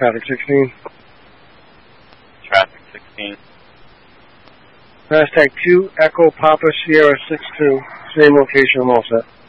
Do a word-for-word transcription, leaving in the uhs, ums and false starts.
Traffic sixteen. Traffic sixteen. Hashtag two Echo Papa Sierra six two. Same location, I'm all set.